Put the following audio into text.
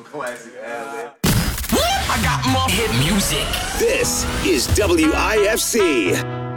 Classic ad-lib. I got more hit music. This is WIFC.